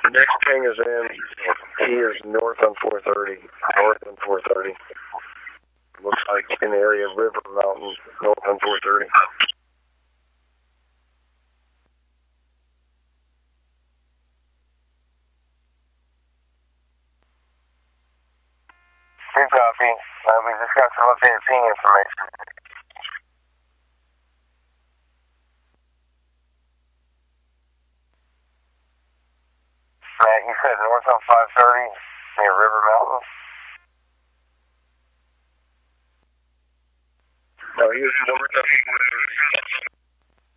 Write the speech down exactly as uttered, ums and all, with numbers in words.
Next ping is in. He is north on four thirty. North on four thirty. Looks like in the area of River Mountain, north on four thirty. Good copy. Uh, we just got some updated ping information. Matt, you said north on five thirty near River Mountain? No, he was north on